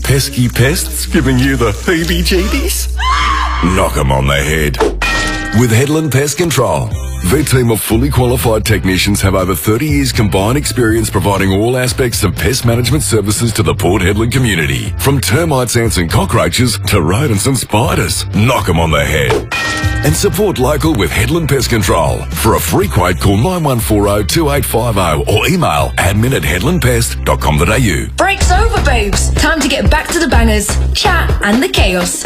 pesky pests giving you the heebie-jeebies? Knock 'em on the head. With Headland Pest Control, their team of fully qualified technicians have over 30 years combined experience providing all aspects of pest management services to the Port Hedland community. From termites, ants and cockroaches to rodents and spiders. Knock 'em on the head. And support local with Headland Pest Control. For a free quote, call 9140-2850 or email admin@headlandpest.com.au. Break's over, babes. Time to get back to the bangers, chat and the chaos.